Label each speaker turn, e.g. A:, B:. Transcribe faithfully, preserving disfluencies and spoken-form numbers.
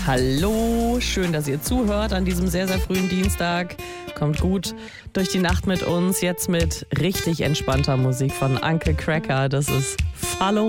A: Hallo, schön, dass ihr zuhört an diesem sehr, sehr frühen Dienstag. Kommt gut durch die Nacht mit uns, jetzt mit richtig entspannter Musik von Uncle Cracker. Das ist Follow